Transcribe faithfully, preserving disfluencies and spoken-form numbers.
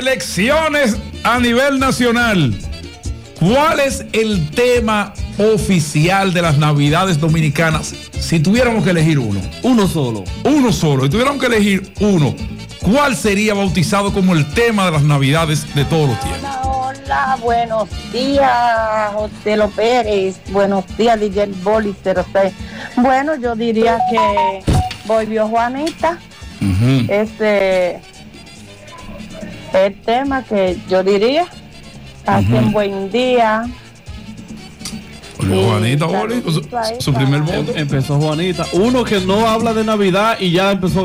Elecciones a nivel nacional. ¿Cuál es el tema oficial de las Navidades dominicanas? Si tuviéramos que elegir uno. Uno solo. Uno solo. Si tuviéramos que elegir uno, ¿cuál sería bautizado como el tema de las Navidades de todos los tiempos? Hola, hola, buenos días, José López Pérez. Buenos días, D J Bolíster. Bueno, yo diría que volvió Juanita. Uh-huh. Este, el tema que yo diría, hace un uh-huh. buen día. Volvió Juanita, Boli, su, su primer voto. Empezó Juanita. Uno que no habla de Navidad y ya empezó